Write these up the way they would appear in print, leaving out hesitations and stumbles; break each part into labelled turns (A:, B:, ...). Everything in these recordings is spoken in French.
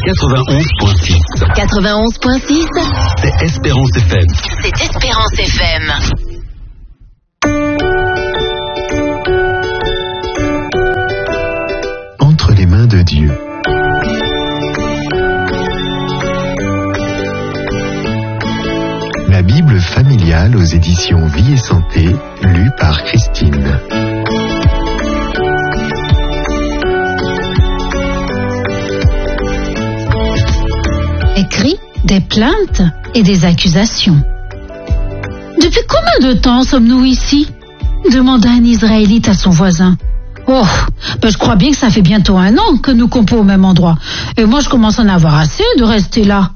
A: 91.6.
B: 91.6,
A: C'est Espérance FM.
B: c'est Espérance FM.
C: Entre les mains de Dieu. La Bible familiale aux éditions Vie et Santé, lue par Christine.
D: Des cris, des plaintes et des accusations. Depuis combien de temps sommes-nous ici ? Demanda un Israélite à son voisin. Oh, je crois bien que ça fait bientôt 1 an que nous campons au même endroit. Et moi, je commence à en avoir assez de rester là.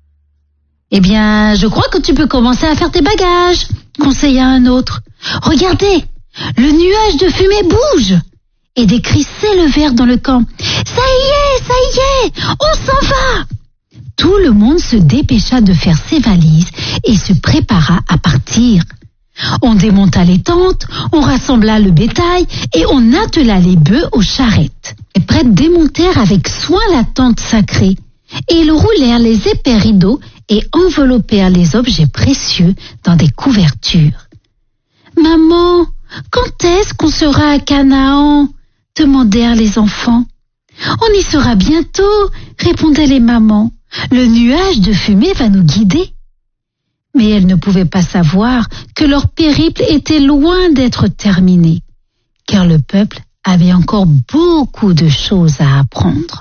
D: Eh bien, je crois que tu peux commencer à faire tes bagages, conseilla un autre. Regardez, le nuage de fumée bouge. Et des cris s'élevèrent dans le camp. Ça y est, on s'en va. Tout le monde se dépêcha de faire ses valises et se prépara à partir. On démonta les tentes, on rassembla le bétail et on attela les bœufs aux charrettes. Les prêtres démontèrent avec soin la tente sacrée et ils roulèrent les épais rideaux et enveloppèrent les objets précieux dans des couvertures. « Maman, quand est-ce qu'on sera à Canaan ?» demandèrent les enfants. « On y sera bientôt » répondaient les mamans. « Le nuage de fumée va nous guider. » Mais elles ne pouvaient pas savoir que leur périple était loin d'être terminé, car le peuple avait encore beaucoup de choses à apprendre.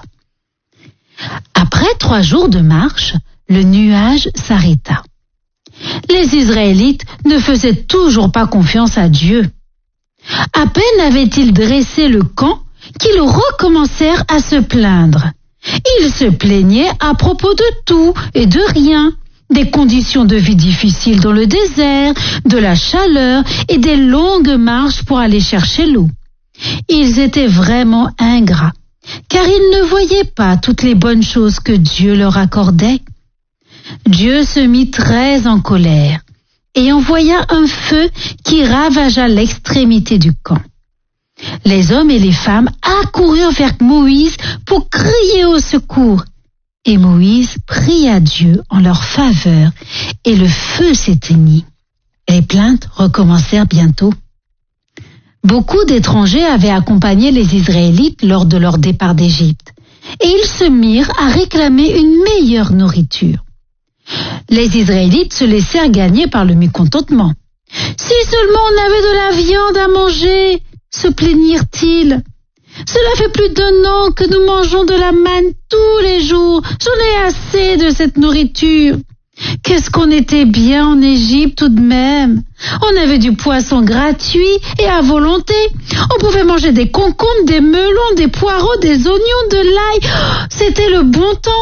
D: Après 3 jours de marche, le nuage s'arrêta. Les Israélites ne faisaient toujours pas confiance à Dieu. À peine avaient-ils dressé le camp qu'ils recommencèrent à se plaindre. Ils se plaignaient à propos de tout et de rien, des conditions de vie difficiles dans le désert, de la chaleur et des longues marches pour aller chercher l'eau. Ils étaient vraiment ingrats, car ils ne voyaient pas toutes les bonnes choses que Dieu leur accordait. Dieu se mit très en colère et envoya un feu qui ravagea l'extrémité du camp. Les hommes et les femmes accoururent vers Moïse pour crier au secours. Et Moïse pria Dieu en leur faveur et le feu s'éteignit. Les plaintes recommencèrent bientôt. Beaucoup d'étrangers avaient accompagné les Israélites lors de leur départ d'Égypte et ils se mirent à réclamer une meilleure nourriture. Les Israélites se laissèrent gagner par le mécontentement. « Si seulement on avait de la viande à manger !» se plaignirent-ils. « Cela fait plus d'1 an que nous mangeons de la manne tous les jours. J'en ai assez de cette nourriture. Qu'est-ce qu'on était bien en Égypte tout de même. On avait du poisson gratuit et à volonté. On pouvait manger des concombres, des melons, des poireaux, des oignons, de l'ail. Oh, c'était le bon temps. »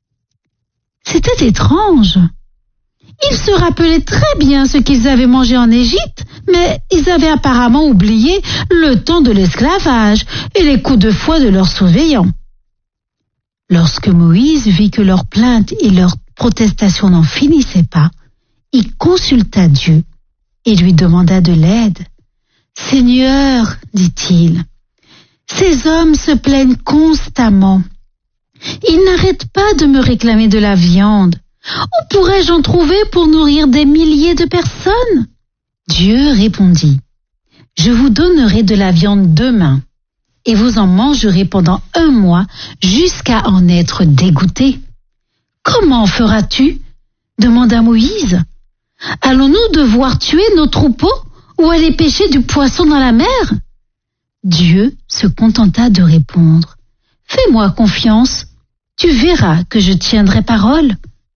D: C'était étrange. Ils se rappelaient très bien ce qu'ils avaient mangé en Égypte, mais ils avaient apparemment oublié le temps de l'esclavage et les coups de fouet de leurs surveillants. Lorsque Moïse vit que leurs plaintes et leurs protestations n'en finissaient pas, il consulta Dieu et lui demanda de l'aide. « Seigneur, dit-il, ces hommes se plaignent constamment. Ils n'arrêtent pas de me réclamer de la viande. Où pourrais-je en trouver pour nourrir des milliers de personnes ?» Dieu répondit, « Je vous donnerai de la viande demain, et vous en mangerez pendant 1 mois jusqu'à en être dégoûtés. »« Comment feras-tu » demanda Moïse. « Allons-nous devoir tuer nos troupeaux ou aller pêcher du poisson dans la mer ?» Dieu se contenta de répondre, « Fais-moi confiance, tu verras que je tiendrai parole. »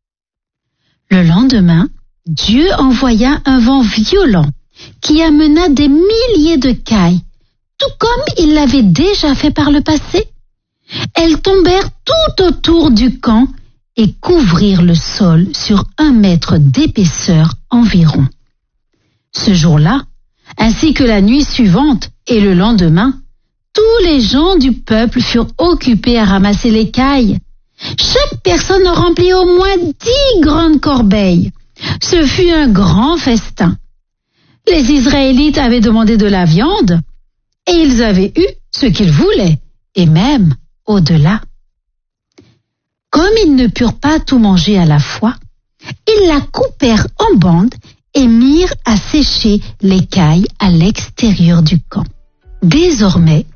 D: Le lendemain, Dieu envoya un vent violent qui amena des milliers de cailles, tout comme il l'avait déjà fait par le passé. Elles tombèrent tout autour du camp et couvrirent le sol sur 1 mètre d'épaisseur environ. Ce jour-là, ainsi que la nuit suivante et le lendemain, tous les gens du peuple furent occupés à ramasser les cailles. Chaque personne remplit au moins 10 grandes corbeilles. Ce fut un grand festin. Les Israélites avaient demandé de la viande et ils avaient eu ce qu'ils voulaient, et même au-delà. Comme ils ne purent pas tout manger à la fois, ils la coupèrent en bandes et mirent à sécher l'écaille à l'extérieur du camp. Désormais,